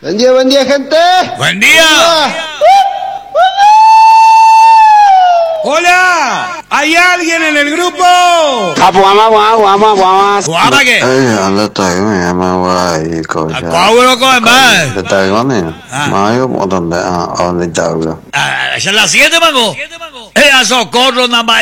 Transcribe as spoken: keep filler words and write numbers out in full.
Buen día, buen día, gente. Buen día. Hola, ¿hay alguien en el grupo? Guama, guama, guama, guama. ¿Guama qué? Eh, anda tayo mo yama wai ko siya. Guau, ko man. Anda tayo mo niya. Mayo mo donde ah donde tayo. Ah, esa es la siete, mango. Eh, a socorro, nada más.